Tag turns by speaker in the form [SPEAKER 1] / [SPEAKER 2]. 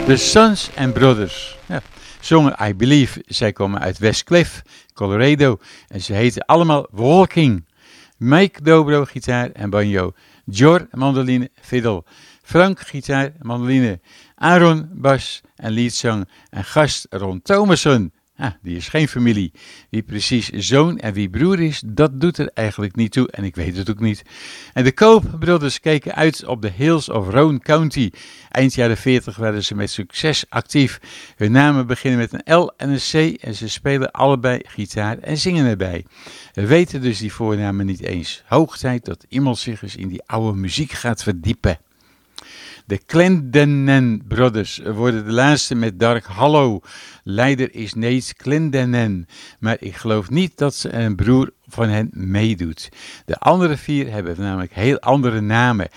[SPEAKER 1] The Sons and Brothers. Ja, zongen I Believe. Zij komen uit West Cliff, Colorado. En ze heten allemaal Walking. Mike dobro, gitaar en banjo. Jor, mandoline, fiddle. Frank, gitaar, mandoline. Aaron, bas en leadzang. En gast Ron Thomason. Die is geen familie. Wie precies zoon en wie broer is, dat doet er eigenlijk niet toe. En ik weet het ook niet. En de Cope Brothers keken uit op de Hills of Roane County. Eind jaren 40 waren ze met succes actief. Hun namen beginnen met een L en een C. En ze spelen allebei gitaar en zingen erbij. We weten dus die voornamen niet eens. Hoog tijd dat iemand zich eens in die oude muziek gaat verdiepen. De Clendenin Brothers worden de laatste met Dark Hollow. Leider is Nate Clendenin, maar ik geloof niet dat ze een broer van hen meedoet. De andere vier hebben namelijk heel andere namen.